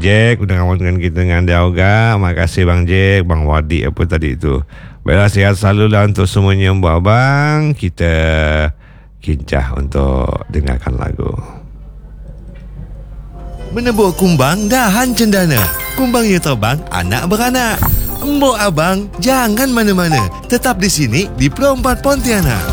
Jack udah ngawal dengan kita dengan dia juga. Makasih Bang Jack, Bang Wadi apa tadi itu. Baiklah, sihat selalu lah untuk semuanya buat abang. Kita kincah untuk dengarkan lagu. Menebuk kumbang dahan cendana. Kumbang yang terbang anak beranak. Embok abang jangan mana-mana. Tetap di sini di Pro 4 Pontianak.